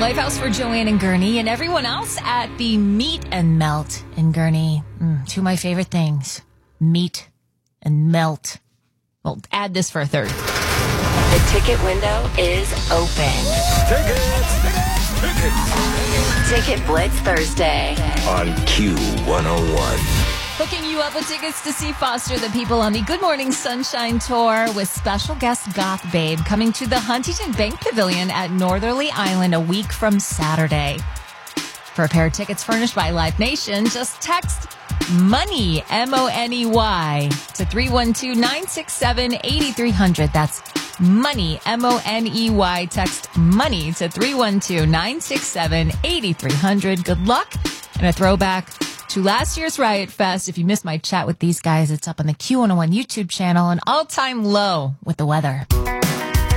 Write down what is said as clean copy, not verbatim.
Lifehouse for Joanne and Gurney and everyone else at the Meet and Melt in Gurney. Two of my favorite things. Meet and melt. Well, add this for a third. The ticket window is open. Tickets! Ticket Blitz Thursday. On Q101. Hooking you up with tickets to see Foster the People on the Good Morning Sunshine Tour with special guest Goth Babe coming to the Huntington Bank Pavilion at Northerly Island a week from Saturday. For a pair of tickets furnished by Live Nation, just text MONEY, M-O-N-E-Y, to 312-967-8300. That's MONEY, M-O-N-E-Y. Text MONEY to 312-967-8300. Good luck and a throwback to last year's Riot Fest. If you missed my chat with these guys, it's up on the Q101 YouTube channel, an all-time low with the weather.